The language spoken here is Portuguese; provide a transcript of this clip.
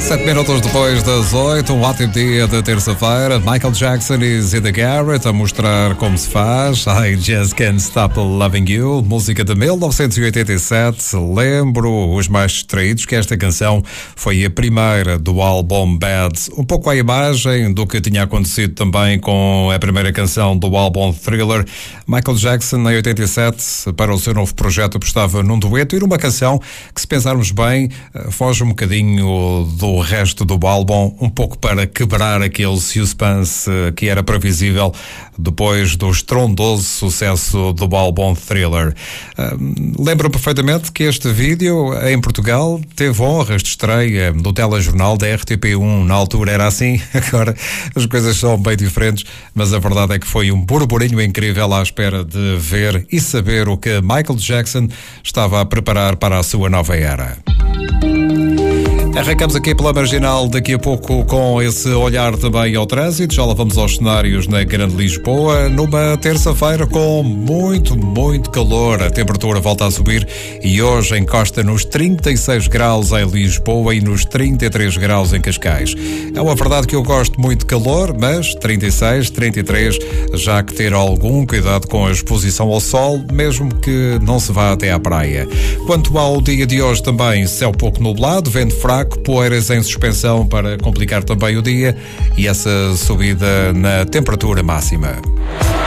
7 minutos depois das 8, um ótimo dia de terça-feira. Michael Jackson e Zida Garrett a mostrar como se faz. I Just Can't Stop Loving You, música de 1987. Lembro os mais distraídos que esta canção foi a primeira do álbum Bad. Um pouco à imagem do que tinha acontecido também com a primeira canção do álbum Thriller. Michael Jackson, em 87, para o seu novo projeto, apostava num dueto e numa canção que, se pensarmos bem, foge um bocadinho do resto do álbum, um pouco para quebrar aquele suspense que era previsível depois do estrondoso sucesso do álbum Thriller. Lembro perfeitamente que este vídeo em Portugal teve honras de estreia do telejornal da RTP1. Na altura era assim, agora as coisas são bem diferentes, mas a verdade é que foi um burburinho incrível à espera de ver e saber o que Michael Jackson estava a preparar para a sua nova era. Arrancamos aqui pela Marginal daqui a pouco com esse olhar também ao trânsito. Já lá vamos aos cenários na Grande Lisboa, numa terça-feira com muito calor. A temperatura volta a subir e hoje encosta nos 36 graus em Lisboa e nos 33 graus em Cascais. É uma verdade que eu gosto muito de calor, mas 36, 33, já que ter algum cuidado com a exposição ao sol, mesmo que não se vá até à praia. Quanto ao dia de hoje também, céu pouco nublado, vento fraco, poeiras em suspensão para complicar também o dia e essa subida na temperatura máxima.